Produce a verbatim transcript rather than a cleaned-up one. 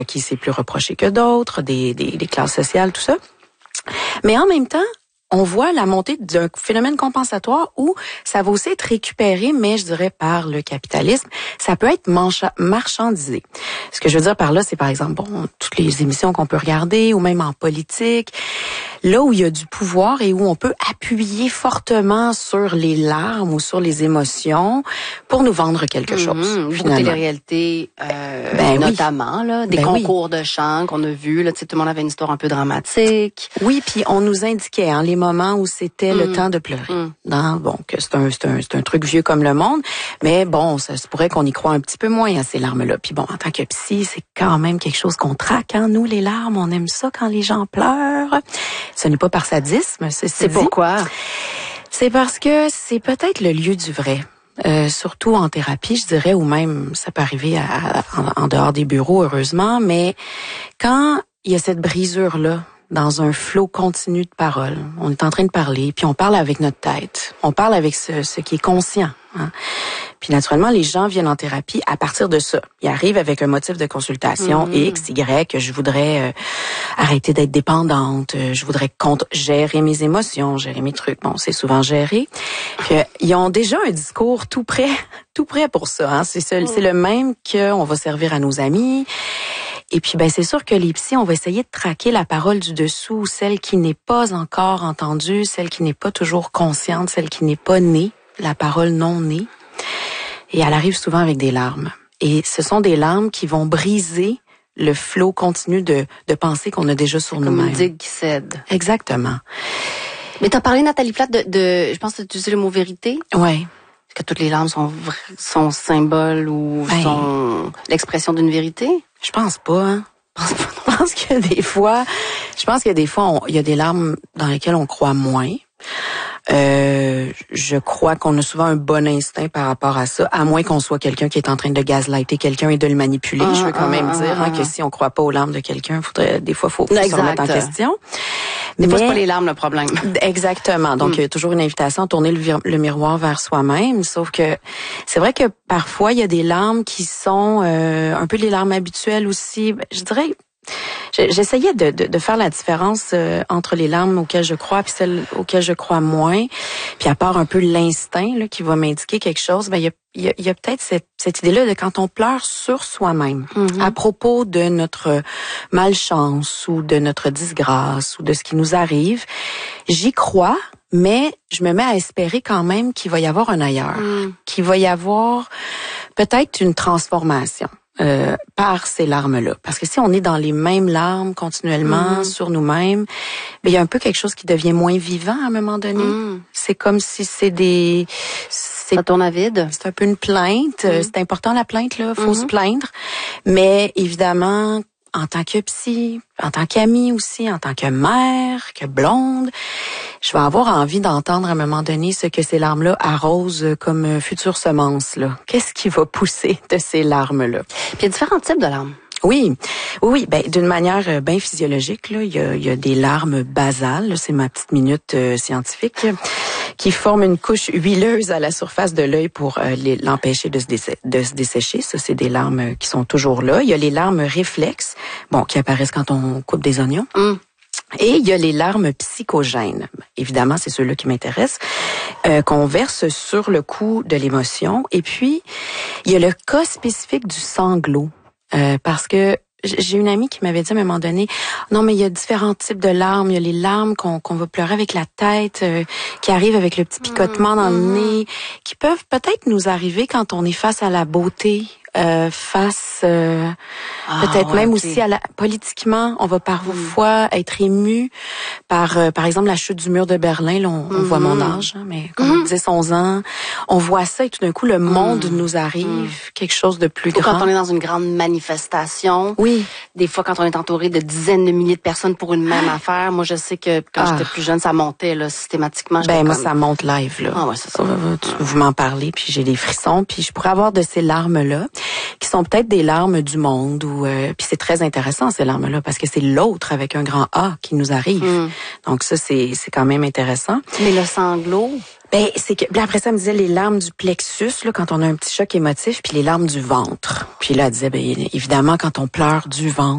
qui c'est plus reproché que d'autres, des, des, des classes sociales, tout ça. Mais en même temps, on voit la montée d'un phénomène compensatoire où ça va aussi être récupéré, mais je dirais par le capitalisme. Ça peut être mancha- marchandisé. Ce que je veux dire par là, c'est par exemple, bon, toutes les émissions qu'on peut regarder, ou même en politique, là où il y a du pouvoir et où on peut appuyer fortement sur les larmes ou sur les émotions pour nous vendre quelque chose. Mm-hmm. Beaucoup de télé-réalité, euh, ben notamment, oui. là, des ben concours oui. de chant qu'on a vus. Là, tout le monde avait une histoire un peu dramatique. Oui, puis on nous indiquait hein, les moments où c'était mm. le temps de pleurer. Mm. Non, bon, que c'est un, c'est, un, c'est un truc vieux comme le monde, mais bon, ça se pourrait qu'on y croit un petit peu moins à ces larmes-là. Puis bon, en tant que psy, c'est quand même quelque chose qu'on traque. Hein? Nous, les larmes, on aime ça quand les gens pleurent. Ce n'est pas par sadisme, c'est C'est pourquoi? C'est parce que c'est peut-être le lieu du vrai. Euh, surtout en thérapie, je dirais, ou même ça peut arriver à, à, en, en dehors des bureaux, heureusement, mais quand il y a cette brisure-là, dans un flot continu de paroles, on est en train de parler, puis on parle avec notre tête, on parle avec ce, ce qui est conscient. Hein? Puis naturellement, les gens viennent en thérapie à partir de ça. Ils arrivent avec un motif de consultation mmh. X, Y, je voudrais euh, arrêter d'être dépendante, euh, je voudrais compte gérer mes émotions, gérer mes trucs. Bon, c'est souvent géré. Puis, euh, ils ont déjà un discours tout prêt, tout prêt pour ça. Hein? C'est, ce, c'est le même qu'on va servir à nos amis. Et puis, ben, c'est sûr que les psys, on va essayer de traquer la parole du dessous, celle qui n'est pas encore entendue, celle qui n'est pas toujours consciente, celle qui n'est pas née, la parole non née. Et elle arrive souvent avec des larmes. Et ce sont des larmes qui vont briser le flot continu de, de pensées qu'on a déjà sur c'est nous-mêmes. Comme une digue qui cède. Exactement. Mais t'as parlé, Nathalie Plate, de, de je pense que tu utilisé le mot vérité. Oui. Est-ce que toutes les larmes sont, sont symboles ou ben, sont l'expression d'une vérité? Je pense pas, hein. Je pense que des fois, je pense que des fois, il y a des larmes dans lesquelles on croit moins. Euh, je crois qu'on a souvent un bon instinct par rapport à ça, à moins qu'on soit quelqu'un qui est en train de gaslighter quelqu'un et de le manipuler. Ah, je veux quand ah, même ah, dire ah, hein, ah. que si on croit pas aux larmes de quelqu'un, faudrait des fois faut, faut se remettre en question. Des fois, c'est pas les larmes le problème. Exactement. Donc, mm. il y a toujours une invitation à tourner le, vir- le miroir vers soi-même. Sauf que c'est vrai que parfois, il y a des larmes qui sont euh, un peu les larmes habituelles aussi. Je dirais... J'essayais de, de, de faire la différence euh, entre les larmes auxquelles je crois puis celles auxquelles je crois moins. Puis à part un peu l'instinct là, qui va m'indiquer quelque chose, ben il y a, y a, y a peut-être cette, cette idée-là de quand on pleure sur soi-même, mm-hmm. à propos de notre malchance ou de notre disgrâce ou de ce qui nous arrive. J'y crois, mais je me mets à espérer quand même qu'il va y avoir un ailleurs, mm. qu'il va y avoir peut-être une transformation. Euh, par ces larmes-là. Parce que si on est dans les mêmes larmes continuellement mm. sur nous-mêmes, ben il y a un peu quelque chose qui devient moins vivant à un moment donné. Mm. C'est comme si c'est des... C'est, ça tourne à vide. C'est un peu une plainte. Mm. C'est important la plainte, là. Faut mm-hmm. se plaindre. Mais évidemment, en tant que psy, en tant qu'amie aussi, en tant que mère, que blonde, je vais avoir envie d'entendre à un moment donné ce que ces larmes-là arrosent comme future semence, là. Qu'est-ce qui va pousser de ces larmes-là? Puis il y a différents types de larmes. Oui, oui, oui. Ben d'une manière bien physiologique, là, il y a, il y a des larmes basales. Là, c'est ma petite minute euh, scientifique, qui forment une couche huileuse à la surface de l'œil pour euh, les, l'empêcher de se, dessé- de se dessécher. Ça, c'est des larmes qui sont toujours là. Il y a les larmes réflexes, bon, qui apparaissent quand on coupe des oignons. Mm. Et il y a les larmes psychogènes. Évidemment, c'est ceux-là qui m'intéressent, euh, qu'on verse sur le coup de l'émotion. Et puis, il y a le cas spécifique du sanglot. Euh, parce que j'ai une amie qui m'avait dit à un moment donné, non mais il y a différents types de larmes, il y a les larmes qu'on, qu'on va pleurer avec la tête, euh, qui arrivent avec le petit picotement dans le nez, qui peuvent peut-être nous arriver quand on est face à la beauté, euh, face euh, ah, peut-être ouais, même okay. aussi à la politiquement, on va parfois mm. être ému par euh, par exemple la chute du mur de Berlin. Là, on, mm-hmm. on voit mon âge, hein, mais comme mm-hmm. dix onze ans, on voit ça et tout d'un coup le monde mm. nous arrive, mm. quelque chose de plus Ou grand. Quand on est dans une grande manifestation, oui. Des fois quand on est entouré de dizaines de milliers de personnes pour une même ah. affaire, moi je sais que quand ah. j'étais plus jeune, ça montait là systématiquement. Ben moi comme... ça monte live là. Ah ouais, c'est ça. Euh, tu, vous m'en parlez puis j'ai des frissons puis je pourrais avoir de ces larmes là qui sont peut-être des larmes du monde ou euh, puis c'est très intéressant ces larmes là parce que c'est l'autre avec un grand A qui nous arrive. Mm. Donc ça c'est c'est quand même intéressant. Mais le sanglot, ben c'est que puis après ça elle me disait les larmes du plexus là quand on a un petit choc émotif puis les larmes du ventre. Puis là elle disait ben évidemment quand on pleure du ventre